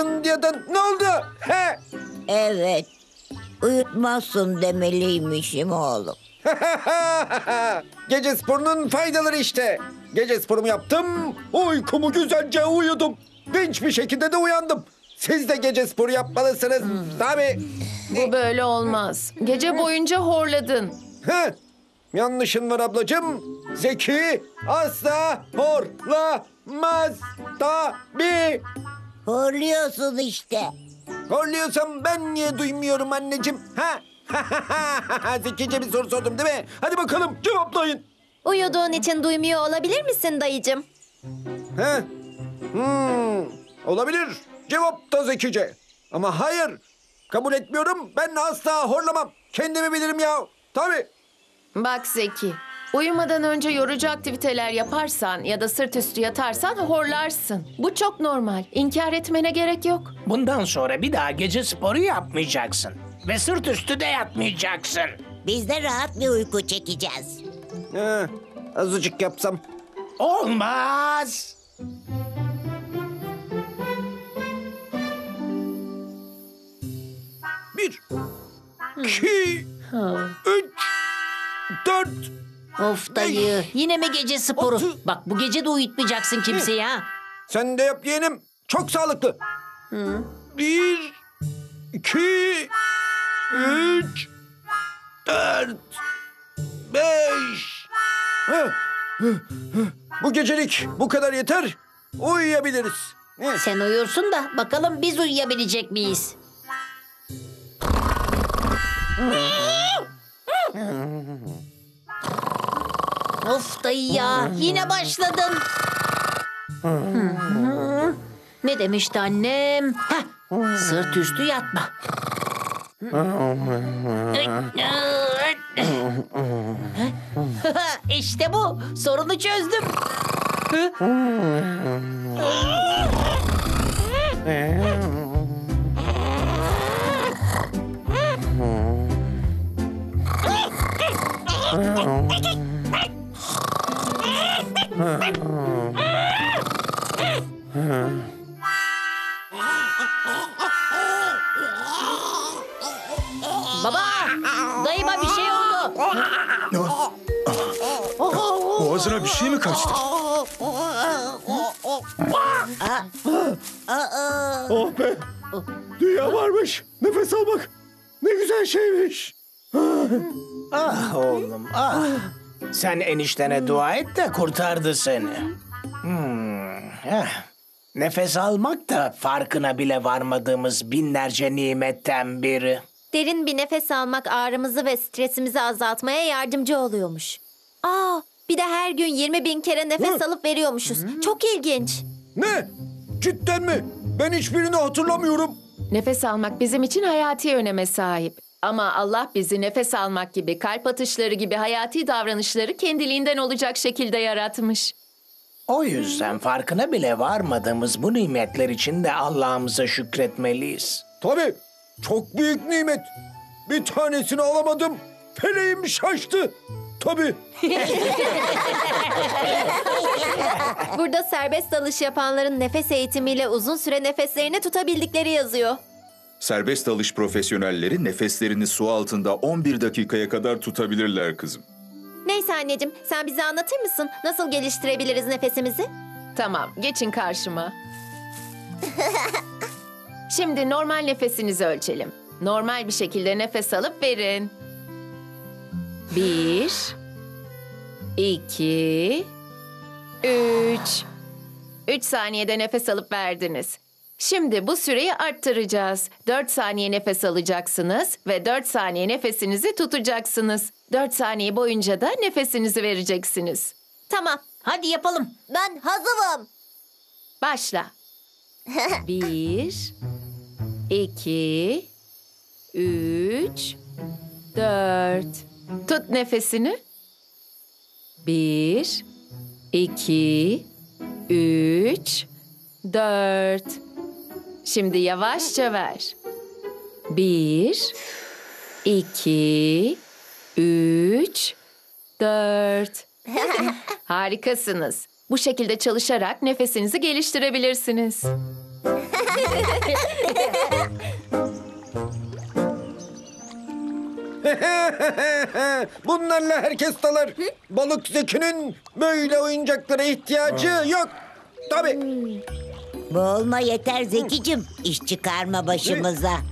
Diyordun. Ne oldu? He? Evet. Uyutmazsın demeliymişim oğlum. Gece sporunun faydaları işte. Gece sporumu yaptım. Uykumu güzelce uyudum. Dinç bir şekilde de uyandım. Siz de gece sporu yapmalısınız. Tabii. Bu böyle olmaz. Gece boyunca horladın. Heh. Yanlışın var ablacığım. Zeki asla horlamaz. Tabii. Horluyorsun işte. Horluyorsam ben niye duymuyorum anneciğim? Ha? Zekice bir soru sordum değil mi? Hadi bakalım cevaplayın. Uyuduğun için duymuyor olabilir misin dayıcım? He? Olabilir. Cevap da zekice. Ama hayır. Kabul etmiyorum. Ben asla horlamam. Kendimi bilirim ya. Tabii. Bak Zeki, uyumadan önce yorucu aktiviteler yaparsan ya da sırt üstü yatarsan horlarsın. Bu çok normal. İnkar etmene gerek yok. Bundan sonra bir daha gece sporu yapmayacaksın. Ve sırt üstü de yatmayacaksın. Biz de rahat bir uyku çekeceğiz. Azıcık yapsam. Olmaz. Bir, iki, üç, dört. Of dayı, yine mi gece sporu? Altı. Bak bu gece de uyutmayacaksın kimseyi ha. Sen de yap yeğenim. Çok sağlıklı. Bir, iki, üç, dört, beş. Bu gecelik bu kadar yeter. Uyuyabiliriz. Sen uyursun da bakalım biz uyuyabilecek miyiz? Of dayı ya, yine başladın. Ne demişti annem? Heh, sırt üstü yatma. İşte bu, sorunu çözdüm. Baba, dayıma bir şey oldu. Boğazına bir şey mi kaçtı? Oh be. Dünya varmış. Nefes almak. Ne güzel şeymiş. Ah oğlum ah. Sen eniştene dua et de kurtardı seni. Nefes almak da farkına bile varmadığımız binlerce nimetten biri. Derin bir nefes almak ağrımızı ve stresimizi azaltmaya yardımcı oluyormuş. Bir de her gün 20.000 kere nefes alıp veriyormuşuz. Çok ilginç. Ne? Cidden mi? Ben hiçbirini hatırlamıyorum. Nefes almak bizim için hayati öneme sahip. Ama Allah bizi nefes almak gibi, kalp atışları gibi hayati davranışları kendiliğinden olacak şekilde yaratmış. O yüzden farkına bile varmadığımız bu nimetler için de Allah'ımıza şükretmeliyiz. Tabii. Çok büyük nimet. Bir tanesini alamadım. Feleğim şaştı. Tabii. Burada serbest dalış yapanların nefes eğitimiyle uzun süre nefeslerini tutabildikleri yazıyor. Serbest dalış profesyonelleri nefeslerini su altında 11 dakikaya kadar tutabilirler kızım. Neyse anneciğim, sen bize anlatır mısın? Nasıl geliştirebiliriz nefesimizi? Tamam, geçin karşıma. Şimdi normal nefesinizi ölçelim. Normal bir şekilde nefes alıp verin. 1, 2, 3. 3 saniyede nefes alıp verdiniz. Şimdi bu süreyi arttıracağız. 4 saniye nefes alacaksınız ve 4 saniye nefesinizi tutacaksınız. 4 saniye boyunca da nefesinizi vereceksiniz. Tamam. Hadi yapalım. Ben hazırım. Başla. 1, 2, 3, 4. Tut nefesini. 1, 2, 3, 4. Şimdi yavaşça ver. 1, 2, 3, 4. Harikasınız. Bu şekilde çalışarak nefesinizi geliştirebilirsiniz. Bunlarla herkes dalar. Balık Zeki'nin böyle oyuncaklara ihtiyacı yok. Tabii. Boğulma yeter Zekicim. İş çıkarma başımıza.